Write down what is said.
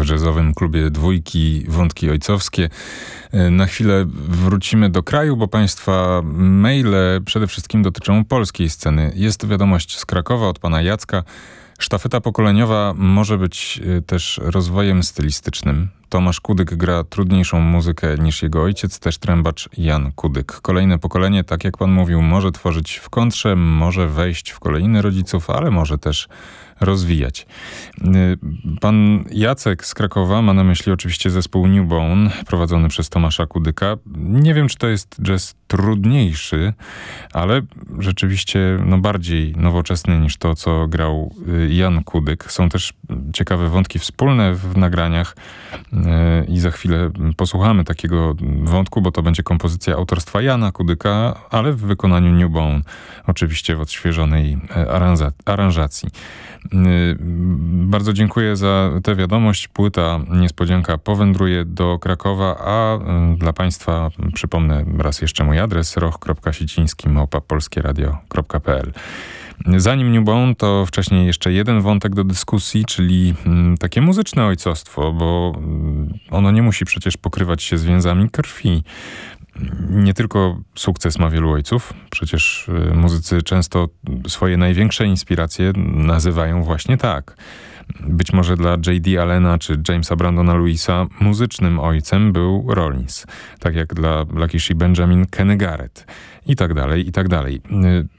jazzowym klubie Dwójki Wątki Ojcowskie. Na chwilę wrócimy do kraju, bo Państwa maile przede wszystkim dotyczą polskiej sceny. Jest wiadomość z Krakowa od pana Jacka. Sztafeta pokoleniowa może być też rozwojem stylistycznym. Tomasz Kudyk gra trudniejszą muzykę niż jego ojciec, też trębacz Jan Kudyk. Kolejne pokolenie, tak jak pan mówił, może tworzyć w kontrze, może wejść w kolejny rodziców, ale może też rozwijać. Pan Jacek z Krakowa ma na myśli oczywiście zespół New Bone, prowadzony przez Tomasza Kudyka. Nie wiem, czy to jest jazz trudniejszy, ale rzeczywiście bardziej nowoczesny niż to, co grał Jan Kudyk. Są też ciekawe wątki wspólne w nagraniach i za chwilę posłuchamy takiego wątku, bo to będzie kompozycja autorstwa Jana Kudyka, ale w wykonaniu New Bone, oczywiście w odświeżonej aranżacji. Bardzo dziękuję za tę wiadomość. Płyta Niespodzianka powędruje do Krakowa, a dla Państwa przypomnę raz jeszcze mój adres roch.siciński@polskieradio.pl. Zanim New Bone, to wcześniej jeszcze jeden wątek do dyskusji, czyli takie muzyczne ojcostwo, bo ono nie musi przecież pokrywać się z więzami krwi. Nie tylko sukces ma wielu ojców, przecież muzycy często swoje największe inspiracje nazywają właśnie tak. Być może dla J.D. Allena czy Jamesa Brandona Lewisa muzycznym ojcem był Rollins, tak jak dla Lakeshi Benjamin Kenny Garrett i tak dalej, i tak dalej.